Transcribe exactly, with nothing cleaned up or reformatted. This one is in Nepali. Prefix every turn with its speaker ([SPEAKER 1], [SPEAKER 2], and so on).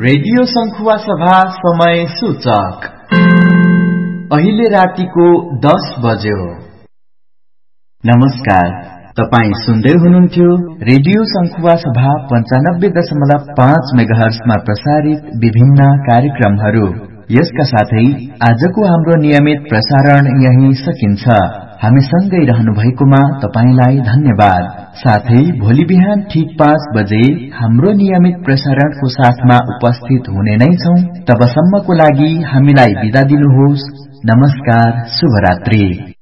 [SPEAKER 1] रेडियो संखुवा सभा समय सूचक अहिले रातिको दस बज्यो। नमस्कार, तपाई सुन्दै हुनुहुन्थ्यो रेडियो संखुवा सभा पञ्चानब्बे दशमलव पाँच मेगाहर्जमा प्रसारित विभिन्न कार्यक्रमहरू। यसका साथै आजको हाम्रो नियमित प्रसारण यही सकिन्छ। हामी सँगै रहनु भएकोमा तपाईलाई धन्यवाद। साथै भोलि बिहान ठीक पाँच बजे हाम्रो नियमित प्रसारणको साथमा उपस्थित हुने नै छौं। तबसम्मको लागि हामीलाई बिदा दिनुहोस्। नमस्कार, शुभरात्रि।